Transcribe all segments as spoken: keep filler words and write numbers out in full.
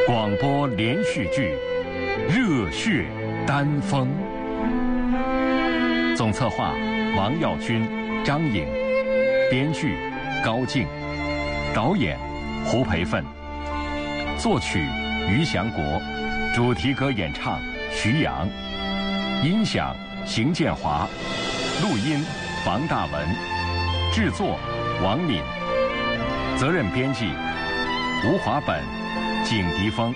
广播连续剧《热血丹枫》，总策划王耀军、张颖，编剧高静，导演胡培奋，作曲于祥国，主题歌演唱徐阳，音响邢建华，录音房大文，制作王敏，责任编辑吴华本、景迪峰。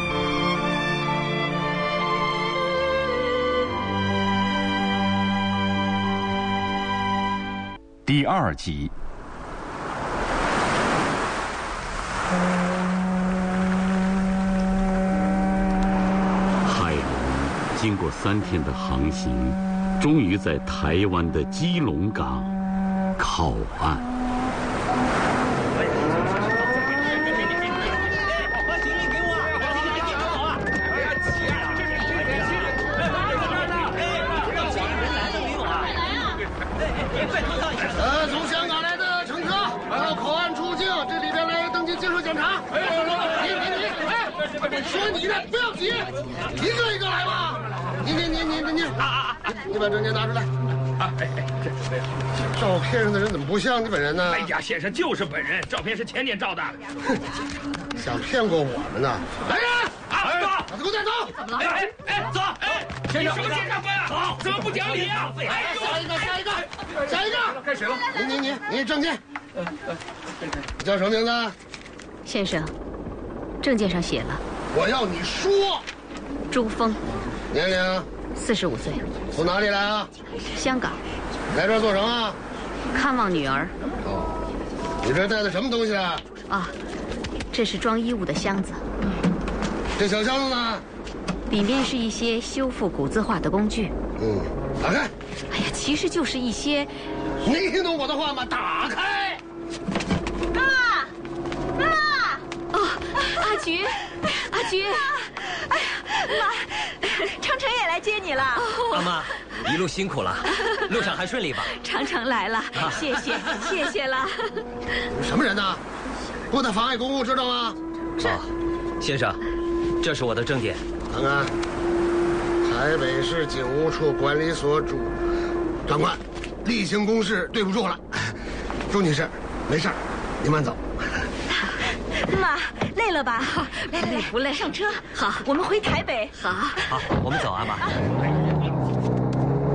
第二集。 海龙经过三天的航行，终于在台湾的基隆港靠岸。 呃，从香港来的乘客，到口岸出境，这里边来登记接受检查。哎，你你你，哎，说你的不要急，一个一个来吧。你你你你你啊啊！你把证件拿出来。啊，哎哎，这这照片上的人怎么不像你本人呢？ 哎呀，先生就是本人，照片是前年照的。 想骗过我们呢？来人！ 啊， 走，给我带走！ 怎么了？哎哎哎，走！哎，你什么检查官啊？走，怎么不讲理啊？ 哎，下一个，下一个，下一个， 开始了。 你你你你证件。你叫什么名字？ 先生，证件上写了。 我要你说。 朱峰， 年龄？ 四十五岁。 从哪里来啊？ 香港。 来这儿做什么？ 看望女儿。 哦，你这带的什么东西啊？ 啊，这是装衣物的箱子。 这小箱子呢？ 里面是一些修复古字画的工具。 嗯，打开。 哎呀，其实就是一些…… 你听懂我的话吗？打开。 妈，妈！哦，阿菊，阿菊， 哎呀，妈，长城也来接你了。 阿妈，一路辛苦了，路上还顺利吧？ 长城来了，谢谢，谢谢了。 你什么人呢？不得妨碍公务，知道吗？ 哦，先生，这是我的证件。 看看，台北市警务处管理所主长官，例行公事，对不住了。朱女士，没事儿，您慢走。 妈，累了吧？好，来来来，不累，上车。好，我们回台北。好， 好，我们走，阿妈。